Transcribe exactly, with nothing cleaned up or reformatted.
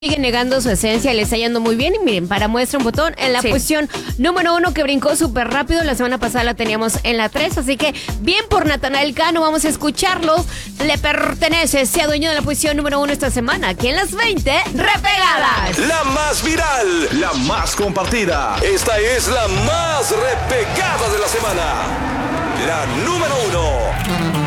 Sigue negando su esencia, le está yendo muy bien. Y miren, para muestra un botón, en la Sí. posición número uno, que brincó súper rápido. La semana pasada la teníamos en la tres, así que bien por Natanael Cano, vamos a escucharlo. Le pertenece, sea dueño de la posición número uno esta semana, aquí en las veinte repegadas. La más viral, la más compartida. Esta es la más repegada de la semana. La número uno.